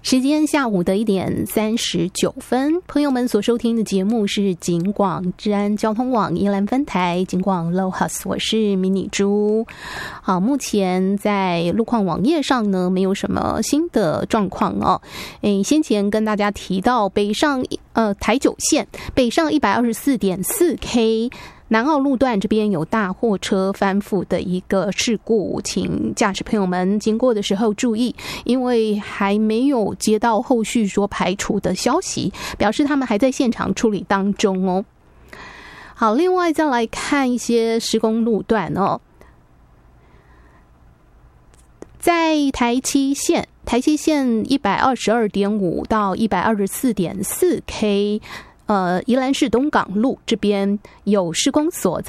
时间下午的1:39，朋友们所收听的节目是警广治安交通网宜兰分台警广 LoHus， 我是迷你猪。好，目前在路况网页上呢，没有什么新的状况哦。先前跟大家提到北上台九线北上 124.4K。南澳路段这边有大货车翻覆的一个事故，请驾驶朋友们经过的时候注意，因为还没有接到后续说排除的消息，表示他们还在现场处理当中哦。好，另外再来看一些施工路段哦，在台七线122.5到 124.4K。宜兰市东港路这边有施工所